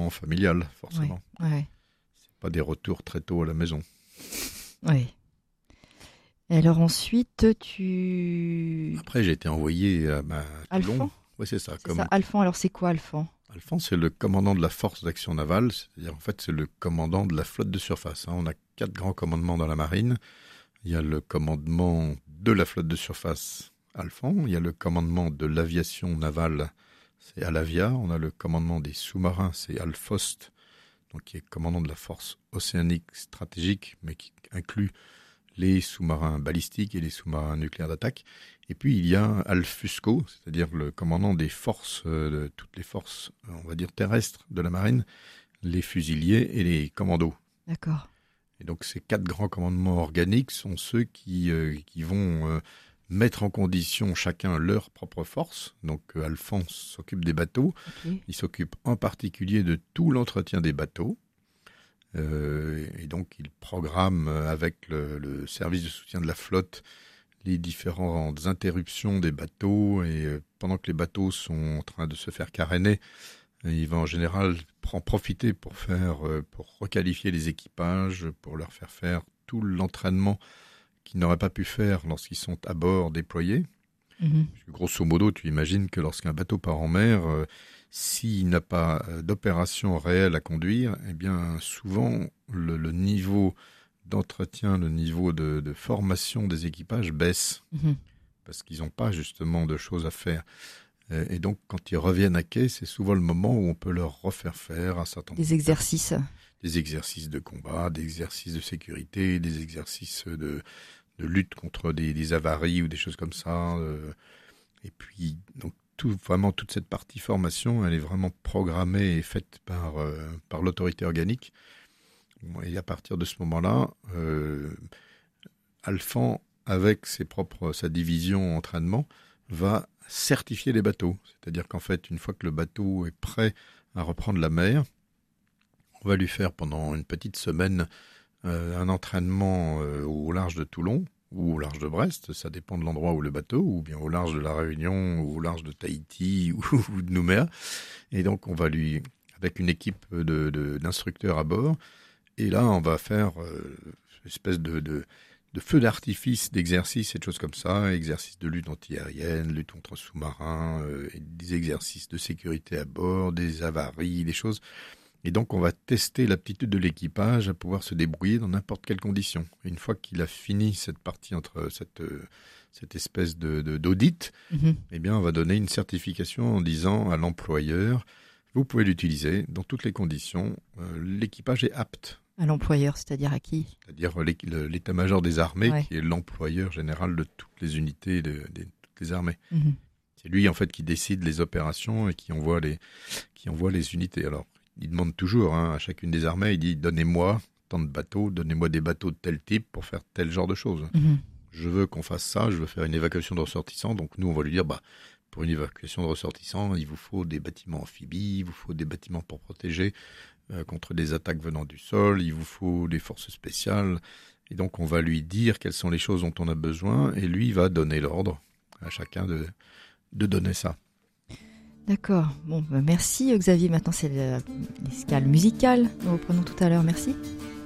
temps familial, forcément. Ouais. C'est pas des retours très tôt à la maison. Ouais. Et alors ensuite, Après, j'ai été envoyé à Toulon. Alphand. Oui, c'est ça. C'est ça, Alphand. Alors c'est quoi Alphand? Alphand, c'est le commandant de la force d'action navale, c'est-à-dire en fait c'est le commandant de la flotte de surface. On a 4 grands commandements dans la marine. Il y a le commandement de la flotte de surface, Alphand. Il y a le commandement de l'aviation navale, c'est Alavia. On a le commandement des sous-marins, c'est Alfost, donc qui est commandant de la force océanique stratégique, mais qui inclut les sous-marins balistiques et les sous-marins nucléaires d'attaque. Et puis il y a Alfusco, c'est-à-dire le commandant des forces, de toutes les forces, on va dire terrestres de la marine, les fusiliers et les commandos. D'accord. Et donc ces 4 grands commandements organiques sont ceux qui vont mettre en condition chacun leur propre force. Donc Alphand s'occupe des bateaux, il s'occupe en particulier de tout l'entretien des bateaux. Et donc il programme avec le service de soutien de la flotte les différentes interruptions des bateaux, et pendant que les bateaux sont en train de se faire caréner, il va en général en profiter pour requalifier les équipages, pour leur faire faire tout l'entraînement qu'ils n'auraient pas pu faire lorsqu'ils sont à bord déployés. Parce que, grosso modo, tu imagines que lorsqu'un bateau part en mer, s'il n'a pas d'opération réelle à conduire, eh bien souvent le niveau d'entretien, le niveau de formation des équipages baisse, parce qu'ils n'ont pas justement de choses à faire. Et donc quand ils reviennent à quai, c'est souvent le moment où on peut leur refaire faire un certain nombre des exercices. Des exercices de combat, des exercices de sécurité, des exercices de lutte contre des avaries ou des choses comme ça. Et puis donc vraiment toute cette partie formation, elle est vraiment programmée et faite par l'autorité organique. Et à partir de ce moment-là, Alphand, avec sa division entraînement, va certifier les bateaux. C'est-à-dire qu'en fait, une fois que le bateau est prêt à reprendre la mer, on va lui faire pendant une petite semaine un entraînement au large de Toulon ou au large de Brest, ça dépend de l'endroit où le bateau, ou bien au large de la Réunion, ou au large de Tahiti ou de Nouméa. Et donc on va lui, avec une équipe d'instructeurs à bord, et là on va faire une espèce de feu d'artifice, d'exercices et de choses comme ça, exercices de lutte anti-aérienne, lutte contre sous-marins, des exercices de sécurité à bord, des avaries, des choses. Et donc, on va tester l'aptitude de l'équipage à pouvoir se débrouiller dans n'importe quelle condition. Une fois qu'il a fini cette partie entre cette espèce d'audit, eh bien, on va donner une certification en disant à l'employeur, vous pouvez l'utiliser dans toutes les conditions, l'équipage est apte. À l'employeur, c'est-à-dire à qui? C'est-à-dire l'état-major des armées, qui est l'employeur général de toutes les unités de toutes les armées. C'est lui, en fait, qui décide les opérations et qui envoie les unités. Alors, il demande toujours à chacune des armées, il dit « Donnez-moi tant de bateaux, donnez-moi des bateaux de tel type pour faire tel genre de choses. Je veux qu'on fasse ça, je veux faire une évacuation de ressortissants. » Donc nous, on va lui dire « Pour une évacuation de ressortissants, il vous faut des bâtiments amphibies, il vous faut des bâtiments pour protéger contre des attaques venant du sol, il vous faut des forces spéciales. » Et donc on va lui dire quelles sont les choses dont on a besoin, et lui va donner l'ordre à chacun de donner ça. D'accord. Bon, merci Xavier. Maintenant, c'est l'escale musicale. Nous reprenons tout à l'heure. Merci.